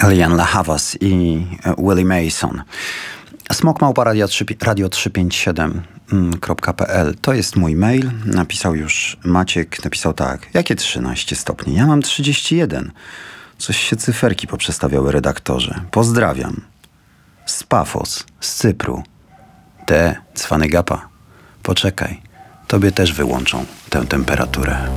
Lian La Havas i Willie Mason. Smokmałpa radio357.pl. To jest mój mail. Napisał już Maciek. Napisał tak. Jakie 13 stopni? Ja mam 31. Coś się cyferki poprzestawiały redaktorze. Pozdrawiam. Z Pafos, z Cypru. Cwany gapa. Poczekaj. Tobie też wyłączą tę temperaturę.